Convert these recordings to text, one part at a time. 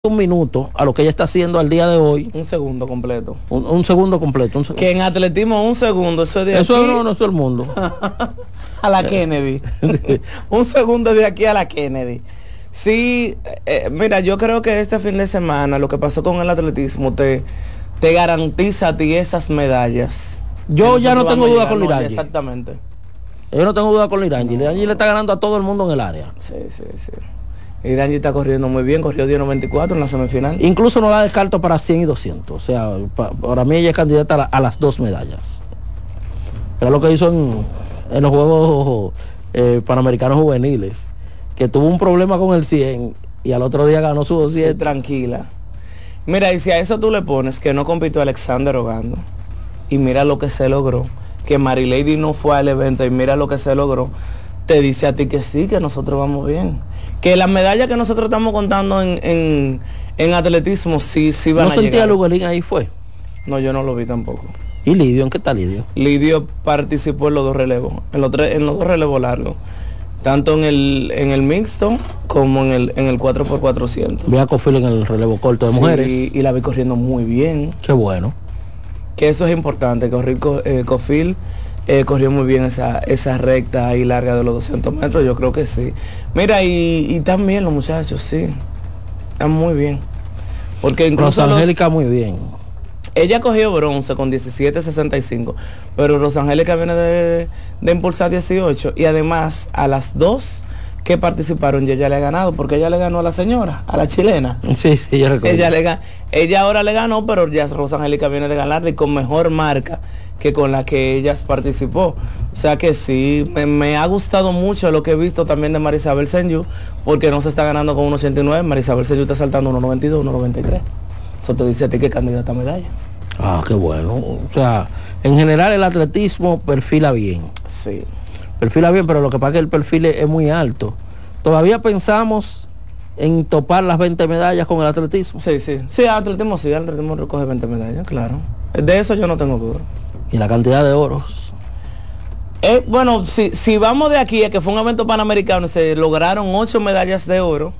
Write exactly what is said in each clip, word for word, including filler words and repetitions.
un minuto a lo que ella está haciendo al día de hoy. Un segundo completo. Un, un segundo completo. Un segundo. Que en atletismo un segundo, eso es de eso aquí. Eso no es todo el mundo. A la Kennedy. Un segundo de aquí a la Kennedy. Sí, eh, mira, yo creo que este fin de semana lo que pasó con el atletismo te, te garantiza a ti esas medallas. Yo ya no tengo duda con Lirangi. Exactamente. Yo no tengo duda con Lirangi. No. Lirangi le está ganando a todo el mundo en el área. Sí, sí, sí. Lirangi está corriendo muy bien, corrió diez noventa y cuatro en la semifinal. Incluso no la descarto para cien y doscientos. O sea, pa, para mí ella es candidata a, la, a las dos medallas. Era lo que hizo en, en los Juegos eh, Panamericanos Juveniles, que tuvo un problema con el cien y al otro día ganó su doscientos. Sí, tranquila. Mira, y si a eso tú le pones que no compitió Alexander Ogando, y mira lo que se logró, que Marilady no fue al evento y mira lo que se logró, te dice a ti que sí, que nosotros vamos bien. Que las medallas que nosotros estamos contando en, en, en atletismo sí, sí van a llegar. ¿No sentía a Luguelín ahí fue? No, yo no lo vi tampoco. ¿Y Lidio? ¿En qué está Lidio? Lidio participó en los dos relevos, en los, tres, en los dos relevos largos. Tanto en el en el mixto como en el en el cuatro por cuatrocientos. Vi a Cofil en el relevo corto de sí, mujeres. Y la vi corriendo muy bien. Qué bueno. Que eso es importante, correr eh, Cofil eh, corrió muy bien esa esa recta ahí larga de los doscientos metros, yo creo que sí. Mira, y, y también los muchachos, sí, están muy bien. Porque incluso Rosangélica muy bien. Ella cogió bronce con diecisiete sesenta y cinco, pero Rosangélica viene de, de impulsar dieciocho, y además a las dos que participaron ya ella le ha ganado, porque ella le ganó a la señora, a la chilena. Sí, sí, yo recuerdo. Ella, le, ella ahora le ganó, pero ya Rosangélica viene de ganarle con mejor marca que con la que ella participó. O sea que sí, me, me ha gustado mucho lo que he visto también de Marisabel Senyu, porque no se está ganando con uno ochenta y nueve, Marisabel Senyu está saltando uno noventa y dos, uno noventa y tres. Eso te dice a ti que candidata a medalla. Ah, qué bueno. O sea, en general el atletismo perfila bien. Sí. Perfila bien, pero lo que pasa es que el perfil es, es muy alto. Todavía pensamos en topar las veinte medallas con el atletismo. Sí, sí. Sí, el atletismo sí, el atletismo recoge veinte medallas, claro. De eso yo no tengo duda. ¿Y la cantidad de oros? Eh, bueno, si, si vamos de aquí a que fue un evento panamericano, se lograron ocho medallas de oro,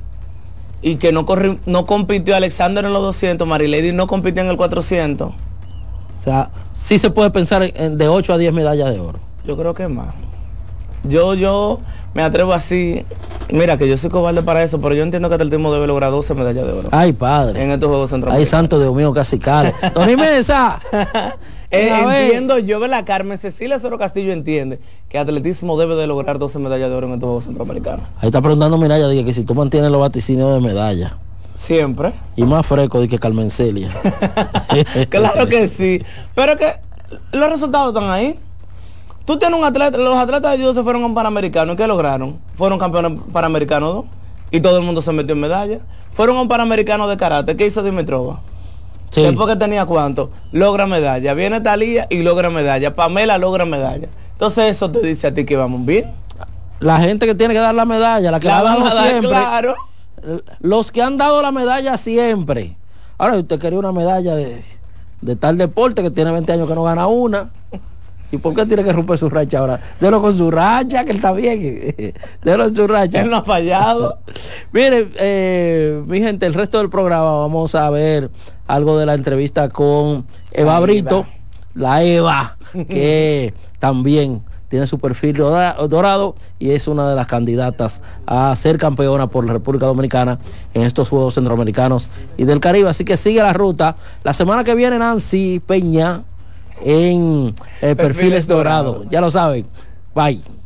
y que no corri, no compitió Alexander en los doscientos, Marilady no compitió en el cuatrocientos. O sea, sí se puede pensar en, en de ocho a diez medallas de oro. Yo creo que más. Yo, yo me atrevo así. Mira, que yo soy cobarde para eso, pero yo entiendo que el atletismo debe lograr doce medallas de oro. Ay, padre. En estos Juegos Centroamericanos. Ay, santo Dios mío, casi caro. Tony Mesa. eh, entiendo yo, ¿verdad? Carmen Cecilia Soro Castillo entiende que el atletismo debe de lograr doce medallas de oro en estos Juegos Centroamericanos. Ahí está preguntando Miraya, dije que si tú mantienes los vaticinios de medalla. Siempre. Y más fresco de que Carmen Celia. Claro que sí. Pero que los resultados están ahí. Tú tienes un atleta, los atletas de judo se fueron a un panamericano, ¿y qué lograron? Fueron campeones panamericanos dos, y todo el mundo se metió en medalla. Fueron a un panamericano de karate, ¿qué hizo Dimitrova? Sí. Después que tenía cuánto, logra medalla. Viene Talía y logra medalla. Pamela logra medalla. Entonces eso te dice a ti que vamos bien. La gente que tiene que dar la medalla, la que la, la van a dar siempre, claro. Los que han dado la medalla siempre. Ahora, si usted quería una medalla de, de tal deporte que tiene veinte años que no gana una, ¿y por qué tiene que romper su racha ahora? Déjalo con su racha, que él está bien. Déjalo en su racha. Él no ha fallado. Mire, eh, mi gente, el resto del programa vamos a ver algo de la entrevista con Eva la Brito, Eva. la Eva, que también tiene su perfil dorado y es una de las candidatas a ser campeona por la República Dominicana en estos Juegos Centroamericanos y del Caribe. Así que sigue la ruta. La semana que viene Nancy Peña en eh, Perfiles, Perfiles Dorados. Dorado. Ya lo saben. Bye.